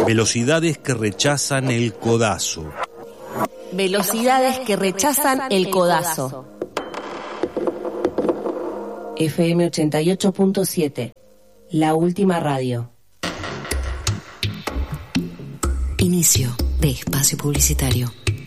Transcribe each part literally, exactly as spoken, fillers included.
Velocidades que rechazan el codazo. Velocidades que rechazan el codazo. F M ochenta y ocho punto siete. La última radio. Inicio de espacio publicitario.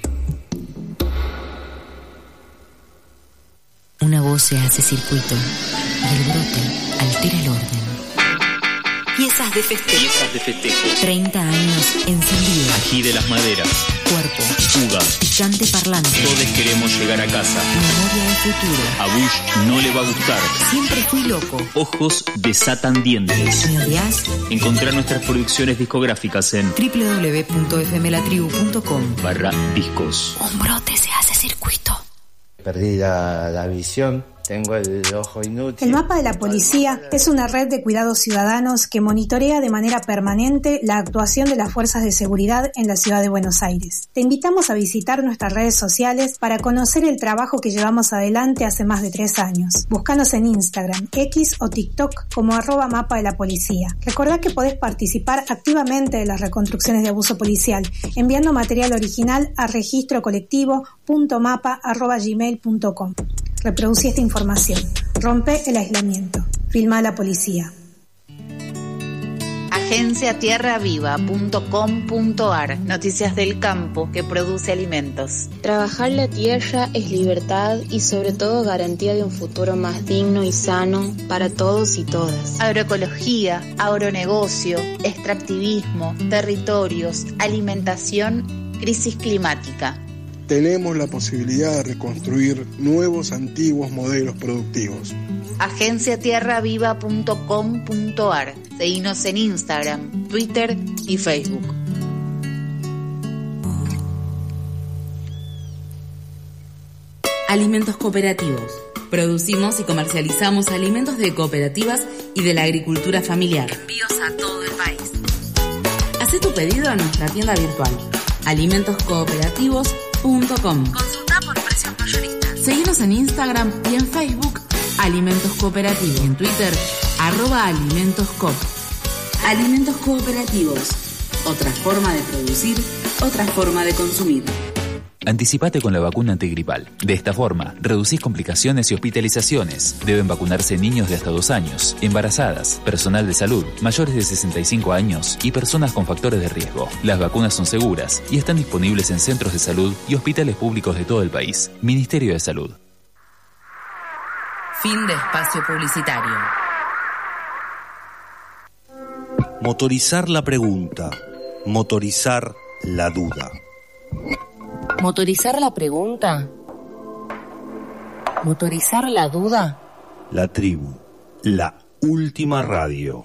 Una voz se hace circuito y el brote altera el orden. Piezas de festejo. Piezas de festejo. treinta años encendidos. Ají de las maderas. Cuerpo. Uva. Picante parlante. Todos queremos llegar a casa. Memoria del futuro. A Bush no le va a gustar. Siempre fui loco. Ojos desatan dientes. ¿Me odias? Encontrar nuestras producciones discográficas en doble u doble u doble u punto f m la tribu punto com barra discos. Un brote se hace circuito. Perdí la, la visión. Tengo el ojo inútil. El Mapa de la Policía es una red de cuidados ciudadanos que monitorea de manera permanente la actuación de las fuerzas de seguridad en la ciudad de Buenos Aires. Te invitamos a visitar nuestras redes sociales para conocer el trabajo que llevamos adelante hace más de tres años. Búscanos en Instagram, X o TikTok como arroba Mapa de la Policía. Recordá que podés participar activamente de las reconstrucciones de abuso policial enviando material original a registro colectivo punto mapa arroba gmail punto com. Reproducí esta información. Rompe el aislamiento. Filma a la policía. agencia tierra viva punto com punto a r. Noticias del campo que produce alimentos. Trabajar la tierra es libertad y sobre todo garantía de un futuro más digno y sano para todos y todas. Agroecología, agronegocio, extractivismo, territorios, alimentación, crisis climática. Tenemos la posibilidad de reconstruir nuevos, antiguos modelos productivos. agencia tierra viva punto com punto a r. Seguinos en Instagram, Twitter y Facebook. Alimentos cooperativos. Producimos y comercializamos alimentos de cooperativas y de la agricultura familiar. Envíos a todo el país. Haz tu pedido a nuestra tienda virtual alimentos cooperativos punto com. Consulta por precios mayoristas. Seguinos en Instagram y en Facebook Alimentos Cooperativos. En Twitter arroba Alimentos Coop. Alimentos Cooperativos. Otra forma de producir, otra forma de consumir. Anticipate con la vacuna antigripal. De esta forma, reducís complicaciones y hospitalizaciones. Deben vacunarse niños de hasta dos años, embarazadas, personal de salud, mayores de sesenta y cinco años y personas con factores de riesgo. Las vacunas son seguras y están disponibles en centros de salud y hospitales públicos de todo el país. Ministerio de Salud. Fin de espacio publicitario. Motorizar la pregunta. Motorizar la duda. ¿Motorizar la pregunta? ¿Motorizar la duda? La tribu, la última radio.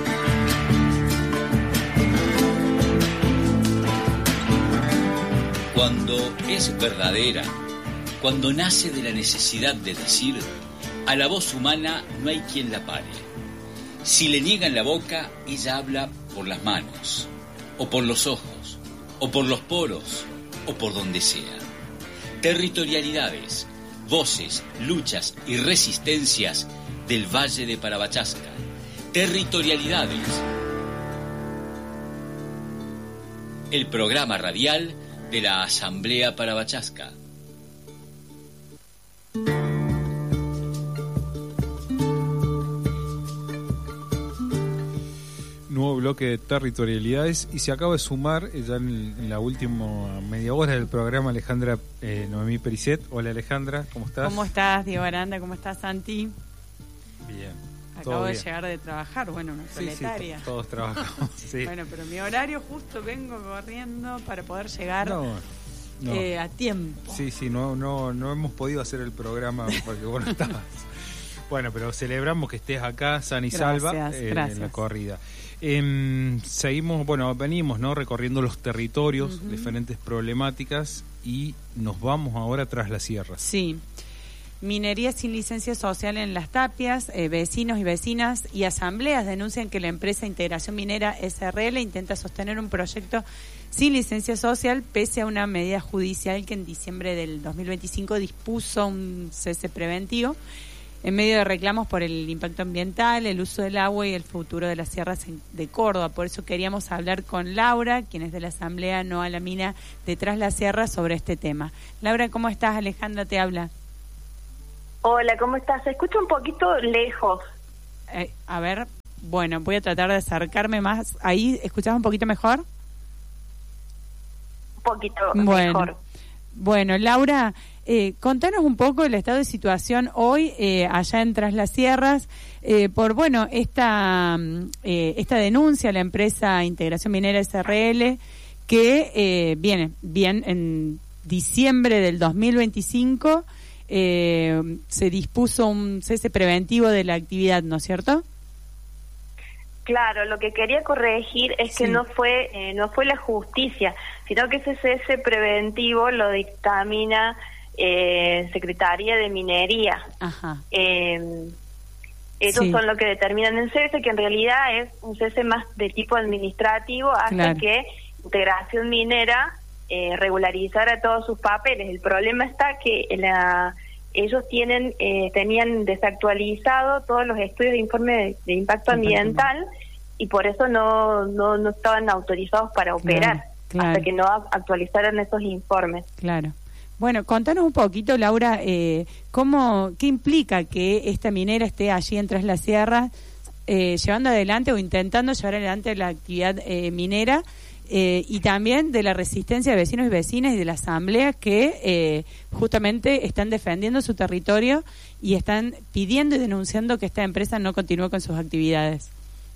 Cuando es verdadera, cuando nace de la necesidad de decir, a la voz humana no hay quien la pare. Si le niegan la boca, ella habla por las manos, o por los ojos, o por los poros, o por donde sea. Territorialidades, voces, luchas y resistencias del Valle de Parabachasca. Territorialidades. El programa radial de la Asamblea Parabachasca. Nuevo bloque de territorialidades y se acaba de sumar eh, ya en, en la última media hora del programa Alejandra eh, Noemí Pericet. Hola Alejandra, ¿cómo estás? ¿Cómo estás, Diego Aranda? ¿Cómo estás, Santi? Bien. Acabo de bien. llegar de trabajar, bueno, una proletaria. Sí, sí, todos trabajamos, sí. Bueno, pero mi horario justo vengo corriendo para poder llegar no, no. Eh, a tiempo. Sí, sí, no, no, no hemos podido hacer el programa porque vos no estabas. Bueno, pero celebramos que estés acá, sana y gracias, salva, eh, gracias. en la corrida. Eh, seguimos, bueno, venimos, ¿no? Recorriendo los territorios, uh-huh. diferentes problemáticas y nos vamos ahora tras las sierras. Sí. Minería sin licencia social en Las Tapias, eh, vecinos y vecinas y asambleas denuncian que la empresa Integración Minera S R L intenta sostener un proyecto sin licencia social pese a una medida judicial que en diciembre del dos mil veinticinco dispuso un cese preventivo. en medio de reclamos por el impacto ambiental, el uso del agua y el futuro de las sierras de Córdoba. Por eso queríamos hablar con Laura, quien es de la Asamblea No a la Mina de Tras la Sierra, sobre este tema. Laura, ¿cómo estás? Alejandra te habla. Hola, ¿cómo estás? Se escucha un poquito lejos. Eh, a ver, bueno, voy a tratar de acercarme más. ¿Ahí escuchás un poquito mejor? Un poquito bueno, mejor. Bueno, Laura, eh, contanos un poco el estado de situación hoy eh, allá en Tras las Sierras eh, por, bueno, esta eh, esta denuncia a la empresa Integración Minera S R L que eh, viene bien en diciembre del dos mil veinticinco eh, se dispuso un cese preventivo de la actividad, ¿no es cierto? Claro, lo que quería corregir es Sí. que no fue eh, no fue la justicia, sino que ese cese preventivo lo dictamina eh, Secretaría de Minería. Ajá. Eh, ellos Sí. son los que determinan el cese, que en realidad es un cese más de tipo administrativo hasta Claro. que Integración Minera eh, regularizara todos sus papeles. El problema está que la ellos tienen eh, tenían desactualizado todos los estudios de informe de, de impacto ambiental y por eso no, no, no estaban autorizados para operar, Claro, claro. hasta que no actualizaran esos informes. Claro. Bueno, contanos un poquito, Laura, eh, cómo, qué implica que esta minera esté allí en Tras la Sierra eh, llevando adelante o intentando llevar adelante la actividad eh, minera eh, y también de la resistencia de vecinos y vecinas y de la asamblea que eh, justamente están defendiendo su territorio y están pidiendo y denunciando que esta empresa no continúe con sus actividades.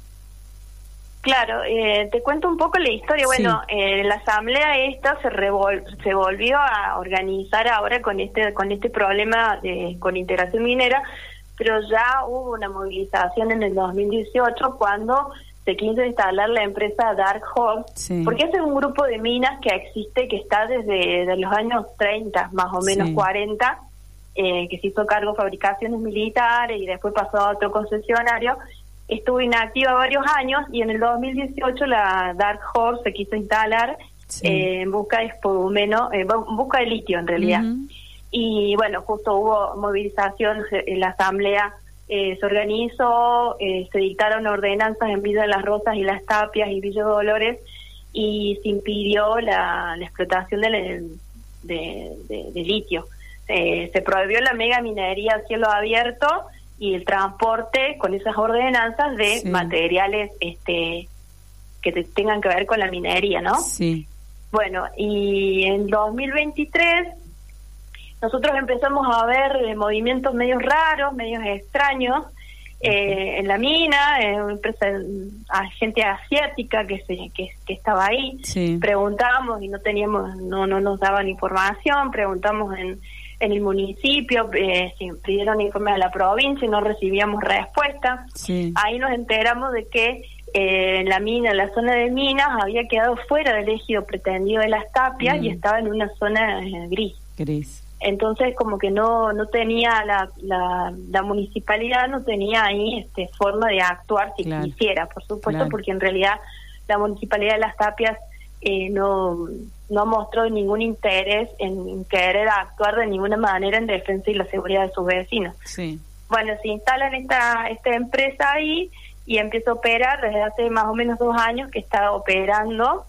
Claro, eh, te cuento un poco la historia. Sí. Bueno, eh, la asamblea esta se revol se volvió a organizar ahora con este con este problema de, con Integración Minera, pero ya hubo una movilización en el dos mil dieciocho cuando se quiso instalar la empresa Dark Horse, Sí. porque ese es un grupo de minas que existe, que está desde de los años treinta, más o menos Sí. cuarenta, eh, que se hizo cargo de fabricaciones militares y después pasó a otro concesionario. Estuvo inactiva varios años y en el dos mil dieciocho la Dark Horse se quiso instalar Sí. eh, en busca de espumeno, eh, en busca de litio en realidad. Ujú. Y bueno, justo hubo movilización, en la asamblea eh, se organizó, eh, se dictaron ordenanzas en Villa de las Rosas y Las Tapias y Villa Dolores y se impidió la, la explotación de, de, de, de litio. Eh, se prohibió la mega minería a cielo abierto y el transporte con esas ordenanzas de Sí. materiales este que te, tengan que ver con la minería, ¿no? Sí. Bueno, y en dos mil veintitrés nosotros empezamos a ver eh, movimientos medios raros, medios extraños eh, en la mina, eh, una empresa, a gente asiática que se que, que estaba ahí. Sí. Preguntamos y no teníamos, no no nos daban información, preguntamos en en el municipio, eh, si pidieron informes a la provincia y no recibíamos respuesta. Sí. Ahí nos enteramos de que eh, la mina, la zona de minas había quedado fuera del ejido pretendido de Las Tapias Mm. y estaba en una zona eh, gris. Gris. Entonces como que no no tenía la, la, la municipalidad no tenía ahí este forma de actuar si Claro. quisiera, por supuesto, Claro. porque en realidad la municipalidad de Las Tapias eh, no no mostró ningún interés en querer actuar de ninguna manera en defensa y la seguridad de sus vecinos. Sí. Bueno, se instalan esta esta empresa ahí y empieza a operar desde hace más o menos dos años que está operando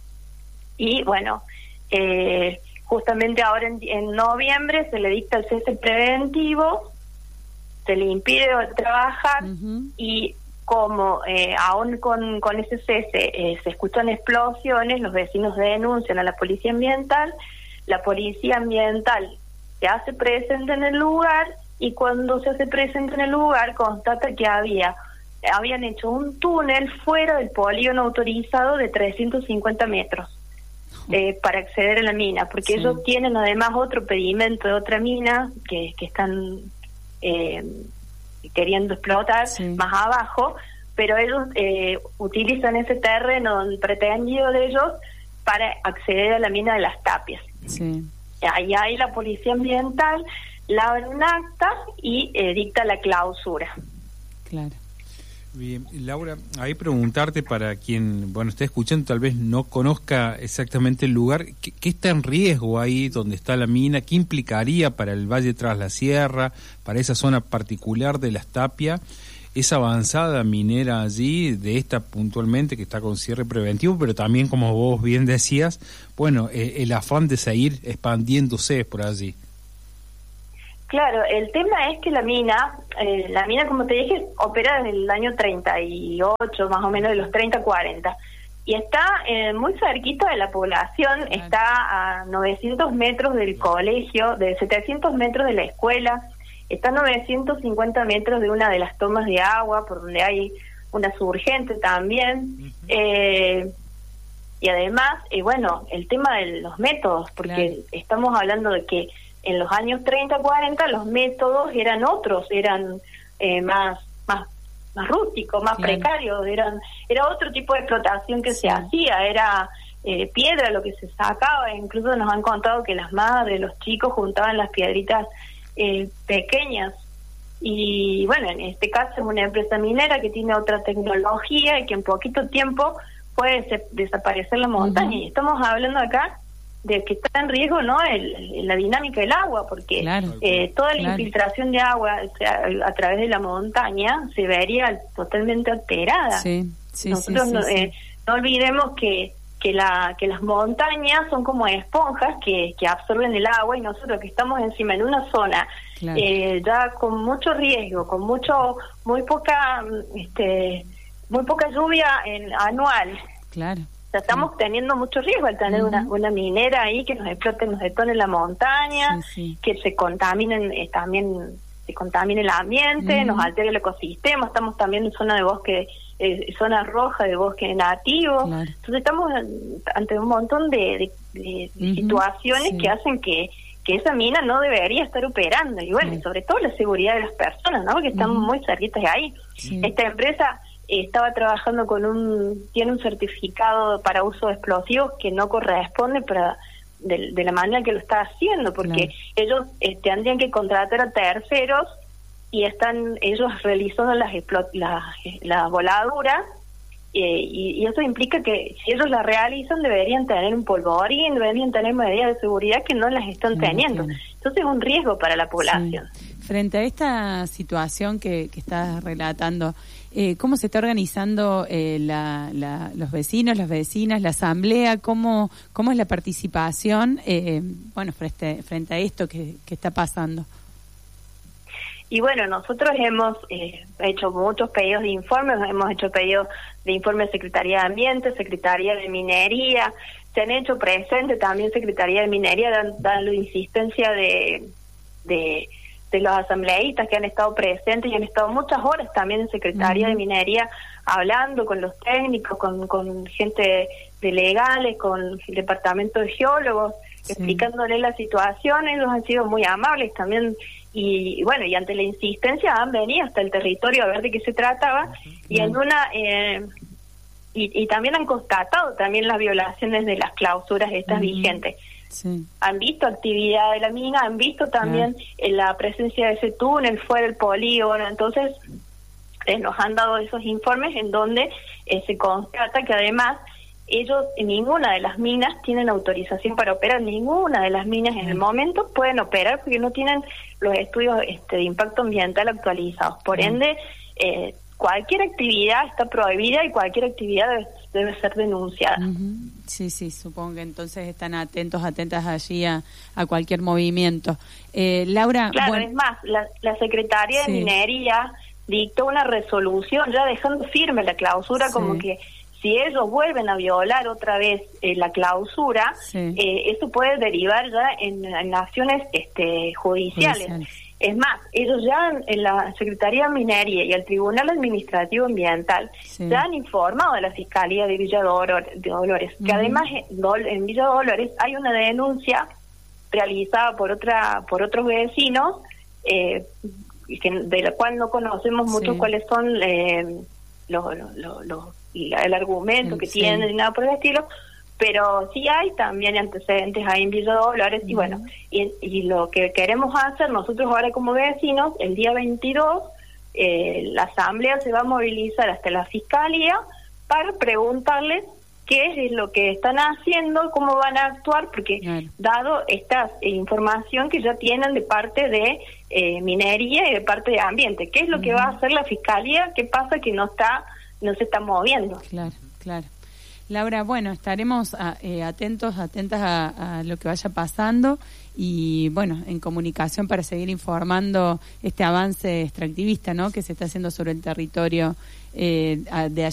y bueno, eh, justamente ahora en, en noviembre se le dicta el cese preventivo, se le impide trabajar Ujú. y como eh, aún con, con ese cese eh, se escuchan explosiones, los vecinos denuncian a la policía ambiental, la policía ambiental se hace presente en el lugar y cuando se hace presente en el lugar constata que había habían hecho un túnel fuera del polígono autorizado de trescientos cincuenta metros eh, para acceder a la mina, porque Sí. ellos tienen además otro pedimento de otra mina que, que están eh, queriendo explotar Sí. más abajo, pero ellos eh, utilizan ese terreno pretendido de ellos para acceder a la mina de Las Tapias. Sí. Ahí hay la policía ambiental, labra un acta y eh, dicta la clausura. Claro. Bien, Laura, ahí preguntarte para quien, bueno, esté escuchando, tal vez no conozca exactamente el lugar, ¿qué, qué está en riesgo ahí donde está la mina? ¿Qué implicaría para el Valle Tras la Sierra, para esa zona particular de Las Tapias, esa avanzada minera allí, de esta puntualmente que está con cierre preventivo, pero también, como vos bien decías, bueno, eh, el afán de seguir expandiéndose por allí? Claro, el tema es que la mina, eh, la mina como te dije, opera desde el año treinta y ocho, más o menos de los treinta, cuarenta, y está eh, muy cerquita de la población, está a novecientos metros del colegio, de setecientos metros de la escuela, está a novecientos cincuenta metros de una de las tomas de agua, por donde hay una surgente también, uh-huh. eh, y además, eh, bueno, el tema de los métodos, porque claro. estamos hablando de que en los años treinta, cuarenta los métodos eran otros, eran eh, más más más rústicos, más claro. precarios, eran era otro tipo de explotación que sí. se hacía, era eh, piedra lo que se sacaba, incluso nos han contado que las madres, los chicos juntaban las piedritas eh, pequeñas, y bueno, en este caso es una empresa minera que tiene otra tecnología y que en poquito tiempo puede se- desaparecer la montaña, uh-huh. y estamos hablando acá de que está en riesgo, ¿no?, el, el, la dinámica del agua, porque claro, eh, toda la claro. infiltración de agua, o sea, a través de la montaña se vería totalmente alterada. Sí, sí, Nosotros sí, no, sí, eh, sí. no olvidemos que que la que las montañas son como esponjas que, que absorben el agua, y nosotros que estamos encima en una zona claro. eh, ya con mucho riesgo, con mucho muy poca este muy poca lluvia en, anual. Claro. O sea, estamos sí. teniendo mucho riesgo al tener uh-huh. una, una minera ahí que nos explote, nos detone la montaña, sí, sí. que se contaminen, eh, también se contamine el ambiente, uh-huh. nos altere el ecosistema. Estamos también en zona de bosque, eh, zona roja de bosque nativo. Claro. Entonces estamos ante un montón de, de, de uh-huh. situaciones sí. que hacen que, que esa mina no debería estar operando. Y bueno, sí. y sobre todo la seguridad de las personas, ¿no?, porque estamos uh-huh. muy cerquitas de ahí. Sí. Esta empresa estaba trabajando con un, tiene un certificado para uso de explosivos que no corresponde para de, de la manera que lo está haciendo, porque claro. ellos eh, tendrían que contratar a terceros y están ellos realizando las explo- la, la voladura, eh, y, y eso implica que si ellos la realizan deberían tener un polvorín, deberían tener medidas de seguridad que no las están no teniendo. Tiene. Entonces es un riesgo para la población. Sí. Frente a esta situación que, que estás relatando, Eh, ¿cómo se está organizando eh, la, la, los vecinos, las vecinas, la asamblea? ¿Cómo, cómo es la participación eh, bueno, frente, frente a esto que, que está pasando? Y bueno, nosotros hemos eh, hecho muchos pedidos de informes, hemos hecho pedidos de informes de Secretaría de Ambiente, Secretaría de Minería, se han hecho presentes también Secretaría de Minería, dando, dando insistencia de... de de los asambleístas que han estado presentes y han estado muchas horas también en Secretaría uh-huh. de Minería hablando con los técnicos, con, con gente de legales, con el departamento de geólogos, sí. explicándole la situación. Ellos han sido muy amables también y, y bueno, y ante la insistencia han venido hasta el territorio a ver de qué se trataba uh-huh. y en una eh, y, y también han constatado también las violaciones de las clausuras estas uh-huh. vigentes. Sí. Han visto actividad de la mina, han visto también yeah. la presencia de ese túnel fuera del polígono, entonces eh, nos han dado esos informes en donde eh, se constata que además ellos en ninguna de las minas tienen autorización para operar, ninguna de las minas en el momento pueden operar porque no tienen los estudios este, de impacto ambiental actualizados, por ende eh, cualquier actividad está prohibida y cualquier actividad debe, debe ser denunciada. Uh-huh. Sí, sí, supongo que entonces están atentos, atentas allí a, a cualquier movimiento. Eh, Laura... Claro, bueno, es más, la, la Secretaría sí. de Minería dictó una resolución ya dejando firme la clausura, sí. como que si ellos vuelven a violar otra vez eh, la clausura, sí. eh, eso puede derivar ya en, en acciones este, judiciales. Judiciales. Es más, ellos ya en la Secretaría de Minería y el Tribunal Administrativo Ambiental sí. ya han informado a la Fiscalía de Villa Dolores, de Dolores uh-huh. que además en Villa Dolores hay una denuncia realizada por otra por otros vecinos eh, que, de la cual no conocemos mucho sí. cuáles son eh, los, los, los, los, el argumento sí, que sí. tienen ni nada por el estilo, pero sí hay también antecedentes ahí en Villa Dolores uh-huh. y bueno, y, y lo que queremos hacer nosotros ahora como vecinos, el día veintidós eh, la asamblea se va a movilizar hasta la fiscalía para preguntarles qué es lo que están haciendo, cómo van a actuar, porque claro, dado esta eh, información que ya tienen de parte de eh, minería y de parte de ambiente, ¿qué es lo uh-huh. que va a hacer la fiscalía? ¿Qué pasa que no está, no se está moviendo? Claro, claro. Laura, bueno, estaremos a, eh, atentos, atentas a, a lo que vaya pasando y, bueno, en comunicación para seguir informando este avance extractivista, ¿no?, que se está haciendo sobre el territorio eh, de allá.